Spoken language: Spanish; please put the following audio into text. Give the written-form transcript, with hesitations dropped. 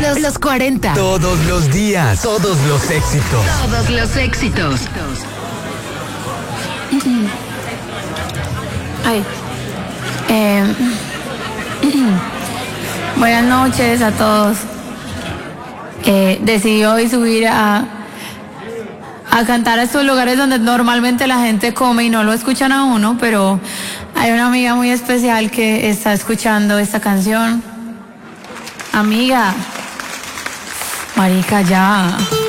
los 40. Todos los días. Todos los éxitos. Todos los éxitos. Ay. Buenas noches a todos. Decidí hoy subir a cantar a estos lugares donde normalmente la gente come y no lo escuchan a uno, pero hay una amiga muy especial que está escuchando esta canción. Amiga, marica, ya.